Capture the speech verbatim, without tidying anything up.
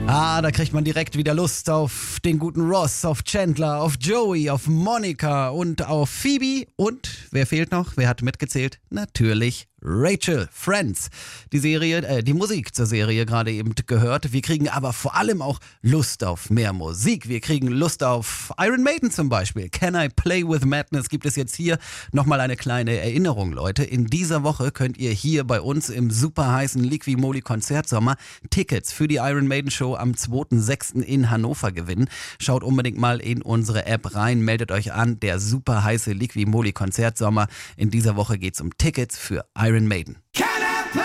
Ah, da kriegt man direkt wieder Lust auf den guten Ross, auf Chandler, auf Joey, auf Monica und auf Phoebe. Und wer fehlt noch? Wer hat mitgezählt? Natürlich Rachel, Friends. Die Serie, äh, die Musik zur Serie gerade eben gehört. Wir kriegen aber vor allem auch Lust auf mehr Musik. Wir kriegen Lust auf Iron Maiden zum Beispiel. Can I Play With Madness gibt es jetzt hier nochmal eine kleine Erinnerung, Leute. In dieser Woche könnt ihr hier bei uns im super heißen Liqui-Moly Konzertsommer Tickets für die Iron Maiden Show am zweiten sechsten in Hannover gewinnen. Schaut unbedingt mal in unsere App rein, meldet euch an. Der super heiße Liqui-Moly Konzertsommer. In dieser Woche geht es um Tickets für Iron Maiden.